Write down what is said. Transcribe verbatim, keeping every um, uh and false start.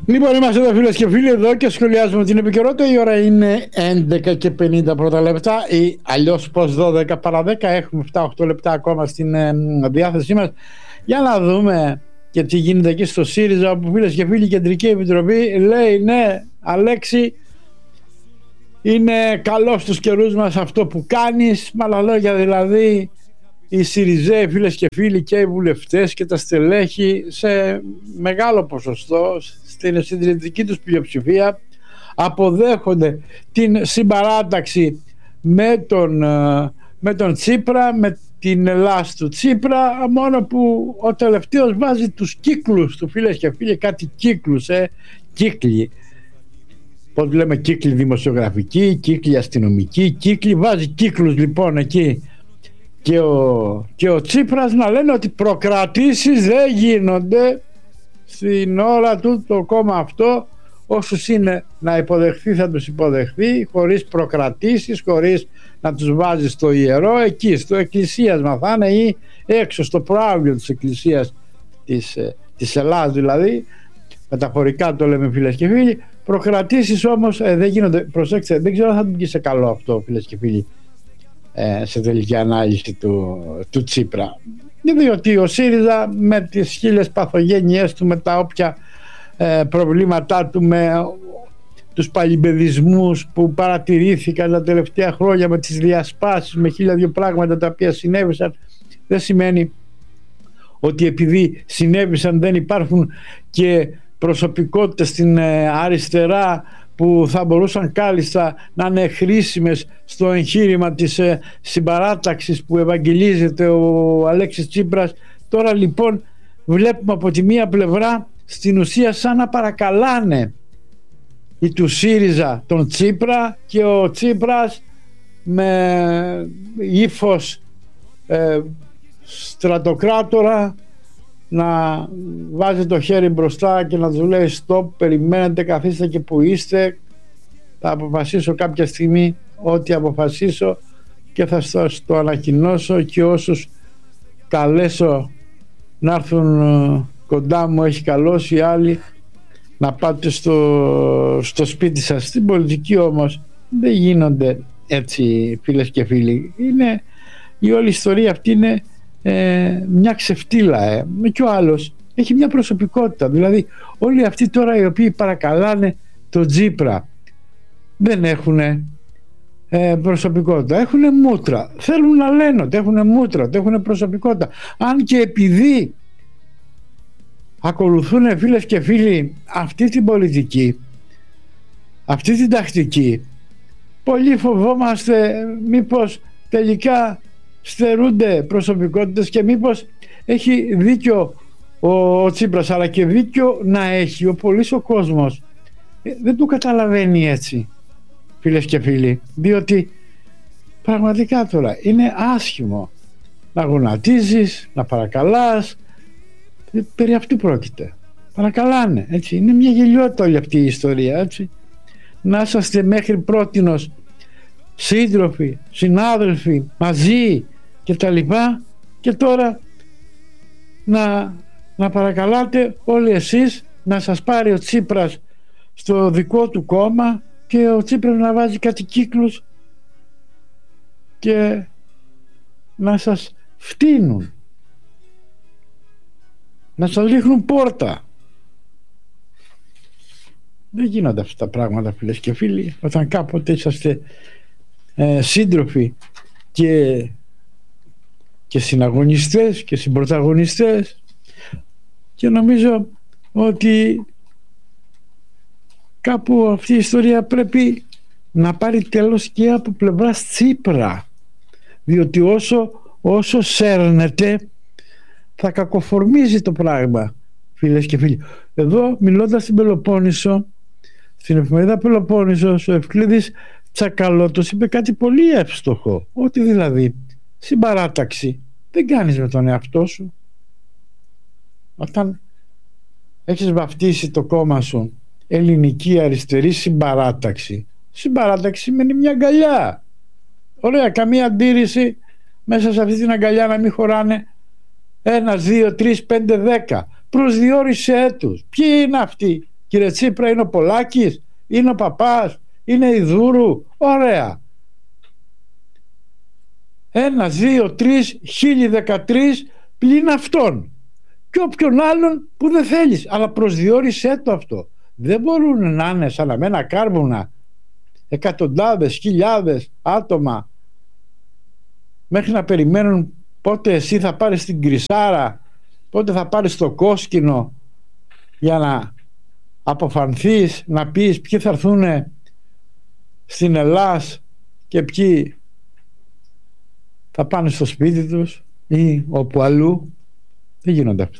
Λοιπόν, είμαστε εδώ φίλες και φίλοι εδώ και σχολιάζουμε την επικαιρότητα. Η ώρα είναι έντεκα και πενήντα πρώτα λεπτά ή αλλιώς πως δώδεκα παρά δέκα. Έχουμε επτά οκτώ λεπτά ακόμα στην ε, διάθεσή μας για να δούμε και τι γίνεται εκεί στο ΣΥΡΙΖΑ, όπου φίλες και φίλοι η Κεντρική Επιτροπή λέει ναι Αλέξη, είναι καλό στους καιρούς μας αυτό που κάνεις. Με άλλα λόγια, δηλαδή οι ΣΥΡΙΖΑΙ φίλες και φίλοι και οι βουλευτές και τα στελέχη σε μεγάλο ποσοστό στην συντηρητική τους πλειοψηφία αποδέχονται την συμπαράταξη με τον, με τον Τσίπρα, με την Ελλάς του Τσίπρα, μόνο που ο τελευταίος βάζει τους κύκλους του φίλες και φίλοι, κάτι κύκλους, ε, κύκλοι, πώς λέμε, κύκλοι δημοσιογραφικοί, κύκλοι αστυνομικοί, κύκλοι, βάζει κύκλους λοιπόν εκεί και ο, και ο Τσίπρας να λένε ότι προκρατήσεις δεν γίνονται στην ώρα του το κόμμα αυτό. Όσους είναι να υποδεχθεί θα τους υποδεχθεί χωρίς προκρατήσεις, χωρίς να τους βάζει στο ιερό, εκεί στο εκκλησίασμα θα είναι ή έξω στο προάβλιο της εκκλησίας της, της Ελλάδας, δηλαδή μεταφορικά το λέμε φίλες και φίλοι. Προκρατήσεις όμως ε, δεν γίνονται. Προσέξτε, δεν ξέρω αν θα του βγει σε καλό αυτό φίλες και φίλοι, ε, σε τελική ανάλυση του, του Τσίπρα, διότι ο ΣΥΡΙΖΑ με τις χίλιες παθογένειές του, με τα όποια ε, προβλήματά του, με τους παλιμπεδισμούς που παρατηρήθηκαν τα τελευταία χρόνια, με τις διασπάσεις, με χίλια δύο πράγματα τα οποία συνέβησαν, δεν σημαίνει ότι επειδή συνέβησαν δεν υπάρχουν και προσωπικότητες στην ε, αριστερά που θα μπορούσαν κάλλιστα να είναι χρήσιμες στο εγχείρημα της ε, συμπαράταξης που ευαγγελίζεται ο Αλέξης Τσίπρας. Τώρα λοιπόν βλέπουμε από τη μία πλευρά στην ουσία σαν να παρακαλάνε οι του ΣΥΡΙΖΑ τον Τσίπρα και ο Τσίπρας με ύφος ε, στρατοκράτορα να βάζει το χέρι μπροστά και να τους λέει stop, περιμένετε, καθίστε και που είστε, θα αποφασίσω κάποια στιγμή ό,τι αποφασίσω και θα σας το ανακοινώσω και όσους καλέσω να έρθουν κοντά μου έχει καλώσει, οι άλλοι να πάτε στο, στο σπίτι σας. Στην πολιτική όμως δεν γίνονται έτσι φίλες και φίλοι. Είναι, η όλη ιστορία αυτή είναι Ε, μια ξεφτύλα, ε. και ο άλλος έχει μια προσωπικότητα. Δηλαδή όλοι αυτοί τώρα οι οποίοι παρακαλάνε τον Τσίπρα δεν έχουν ε, προσωπικότητα, έχουν μούτρα, θέλουν να λένε ότι έχουν μούτρα, ότι έχουν προσωπικότητα, αν και επειδή ακολουθούν φίλες και φίλοι αυτή την πολιτική, αυτή την τακτική, πολύ φοβόμαστε μήπως τελικά στερούνται προσωπικότητες και μήπως έχει δίκιο ο, ο Τσίπρας, αλλά και δίκιο να έχει ο πολύς ο κόσμος, ε, δεν το καταλαβαίνει έτσι φίλες και φίλοι, διότι πραγματικά τώρα είναι άσχημο να γονατίζεις, να παρακαλάς, ε, περί αυτού πρόκειται, παρακαλάνε, έτσι. Είναι μια γελιότητα όλη αυτή η ιστορία, έτσι. Να είσαστε μέχρι πρότινος σύντροφοι, συνάδελφοι, μαζί και τα λοιπά, και τώρα να, να παρακαλάτε όλοι εσείς να σας πάρει ο Τσίπρας στο δικό του κόμμα και ο Τσίπρας να βάζει κάτι κύκλους και να σας φτύνουν, να σας δείχνουν πόρτα. Δεν γίνονται αυτά τα πράγματα φίλες και φίλοι, όταν κάποτε είσαστε Ε, σύντροφοι και, και συναγωνιστές και συμπρωταγωνιστές, και νομίζω ότι κάπου αυτή η ιστορία πρέπει να πάρει τέλος και από πλευράς Τσίπρα, διότι όσο, όσο σέρνεται θα κακοφορμίζει το πράγμα φίλες και φίλοι. Εδώ μιλώντας στην Πελοπόννησο, στην εφημερίδα Πελοπόννησος, ο Ευκλήδης Τσακαλώτος είπε κάτι πολύ εύστοχο, ότι δηλαδή συμπαράταξη δεν κάνεις με τον εαυτό σου. Όταν έχεις βαφτίσει το κόμμα σου ελληνική αριστερή συμπαράταξη, συμπαράταξη σημαίνει μια αγκαλιά. Ωραία, καμία αντίρρηση μέσα σε αυτή την αγκαλιά να μην χωράνε ένα, δύο, τρεις, πέντε, δέκα. Προσδιορίσε τους. Ποιοι είναι αυτοί Κύριε Τσίπρα, είναι ο Πολάκης, είναι ο Παπάς, είναι η Δούρου. Ωραία. Ένα, δύο, τρεις, χίλιοι δεκατρείς πλην αυτών. Και όποιον άλλον που δεν θέλεις. Αλλά προσδιορίσέ το αυτό. Δεν μπορούν να είναι σαν αμένα κάρβουνα εκατοντάδες, χιλιάδες άτομα μέχρι να περιμένουν πότε εσύ θα πάρεις την Κρυσάρα, πότε θα πάρεις το Κόσκινο για να αποφανθείς, να πεις ποιοι θα έρθουν στην Ελλάς και ποιοι θα πάνε στο σπίτι τους ή όπου αλλού. Δεν γίνονται αυτά.